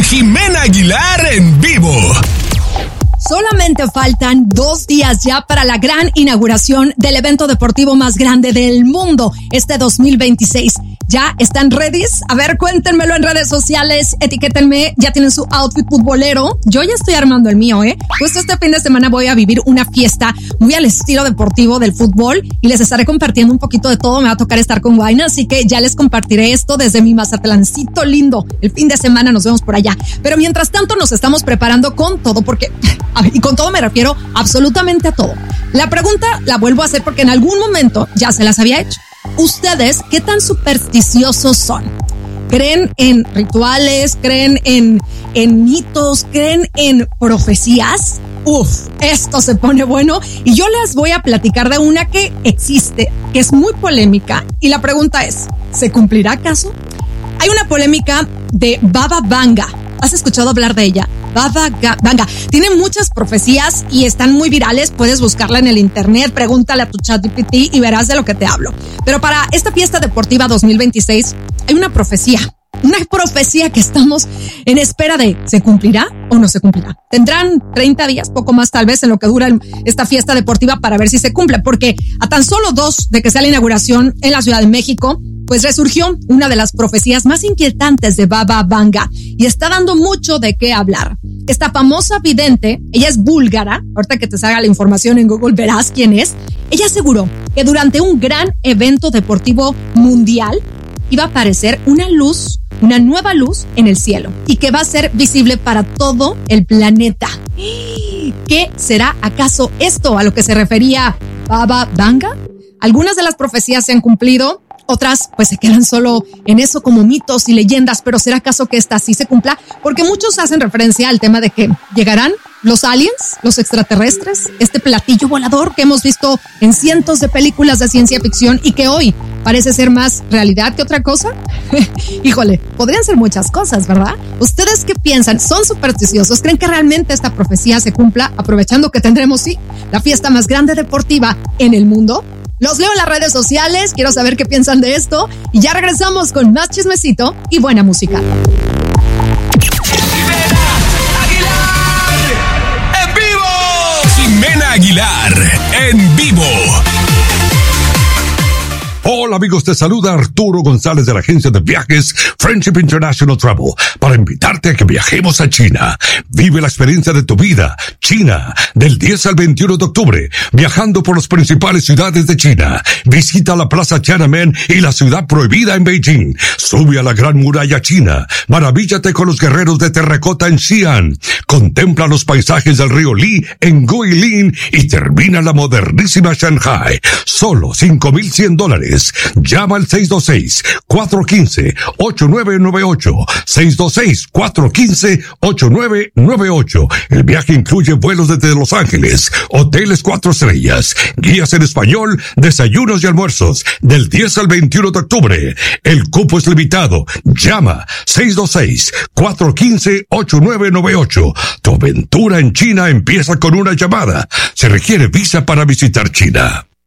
Jimena Aguilar en vivo. Solamente faltan 2 días ya para la gran inauguración del evento deportivo más grande del mundo, este 2026. ¿Ya están ready? A ver, cuéntenmelo en redes sociales, etiquétenme, ya tienen su outfit futbolero. Yo ya estoy armando el mío, Justo este fin de semana voy a vivir una fiesta muy al estilo deportivo del fútbol y les estaré compartiendo un poquito de todo. Me va a tocar estar con Guayna, así que ya les compartiré esto desde mi Mazatlancito lindo. El fin de semana nos vemos por allá. Pero mientras tanto nos estamos preparando con todo porque... Y con todo me refiero absolutamente a todo. La pregunta la vuelvo a hacer porque en algún momento ya se las había hecho. ¿Ustedes qué tan supersticiosos son? ¿Creen en rituales? ¿Creen en mitos? ¿Creen en profecías? Esto se pone bueno y yo les voy a platicar de una que existe, que es muy polémica y la pregunta es, ¿se cumplirá acaso? Hay una polémica de Baba Vanga. ¿Has escuchado hablar de ella? Baba Vanga. Tiene muchas profecías y están muy virales. Puedes buscarla en el internet, pregúntale a tu ChatGPT y verás de lo que te hablo. Pero para esta fiesta deportiva 2026 hay una profecía que estamos en espera de ¿se cumplirá o no se cumplirá? Tendrán 30 días, poco más tal vez, en lo que dura esta fiesta deportiva para ver si se cumple, porque a tan solo 2 de que sea la inauguración en la Ciudad de México, pues resurgió una de las profecías más inquietantes de Baba Vanga y está dando mucho de qué hablar. Esta famosa vidente, ella es búlgara, ahorita que te salga la información en Google verás quién es. Ella aseguró que durante un gran evento deportivo mundial iba a aparecer una nueva luz en el cielo y que va a ser visible para todo el planeta. ¿Qué será acaso esto a lo que se refería Baba Vanga? Algunas de las profecías se han cumplido, otras pues se quedan solo en eso como mitos y leyendas, pero ¿será acaso que esta sí se cumpla? Porque muchos hacen referencia al tema de que llegarán los aliens, los extraterrestres, este platillo volador que hemos visto en cientos de películas de ciencia ficción y que hoy parece ser más realidad que otra cosa. Híjole, podrían ser muchas cosas, ¿verdad? ¿Ustedes qué piensan? ¿Son supersticiosos? ¿Creen que realmente esta profecía se cumpla aprovechando que tendremos, sí, la fiesta más grande deportiva en el mundo? Los leo en las redes sociales, quiero saber qué piensan de esto y ya regresamos con más chismecito y buena música. Jimena Aguilar en vivo. Hola amigos, te saluda Arturo González de la agencia de viajes Friendship International Travel para invitarte a que viajemos a China. Vive la experiencia de tu vida. China, del 10 al 21 de octubre, viajando por las principales ciudades de China. Visita la Plaza Tiananmen y la Ciudad Prohibida en Beijing. Sube a la Gran Muralla China. Maravíllate con los guerreros de terracota en Xi'an. Contempla los paisajes del río Li en Guilin y termina la modernísima Shanghai. Solo $5,100. Llama al 626-415-8998. 626-415-8998. El viaje incluye vuelos desde Los Ángeles, hoteles 4 estrellas, guías en español, desayunos y almuerzos, del 10 al 21 de octubre. El cupo es limitado. Llama 626-415-8998. Tu aventura en China empieza con una llamada. Se requiere visa para visitar China.